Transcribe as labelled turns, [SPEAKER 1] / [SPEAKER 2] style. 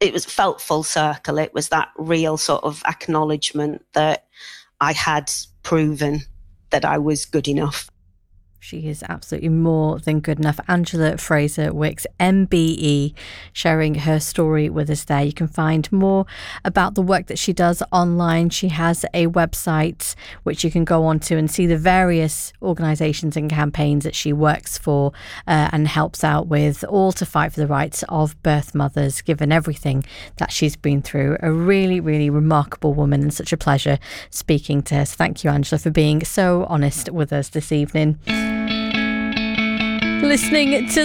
[SPEAKER 1] it was felt full circle. It was that real sort of acknowledgement that I had proven that I was good enough.
[SPEAKER 2] She is absolutely more than good enough. Angela Fraser-Wicks, MBE, sharing her story with us there. You can find more about the work that she does online. She has a website which you can go onto and see the various organisations and campaigns that she works for and helps out with, all to fight for the rights of birth mothers, given everything that she's been through. A really, really remarkable woman, and such a pleasure speaking to her. So thank you, Angela, for being so honest with us this evening. Listening to